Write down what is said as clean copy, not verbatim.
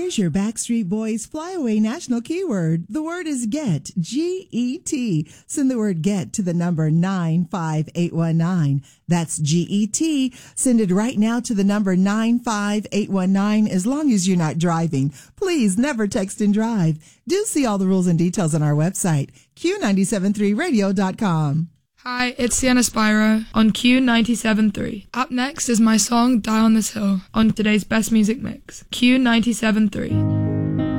Here's your Backstreet Boys Flyaway national keyword. The word is GET, G-E-T. Send the word GET to the number 95819. That's G-E-T. Send it right now to the number 95819 as long as you're not driving. Please never text and drive. Do see all the rules and details on our website, Q973radio.com. Hi, it's Sienna Spyro on Q97.3. Up next is my song Die on This Hill on today's Best Music Mix, Q97.3.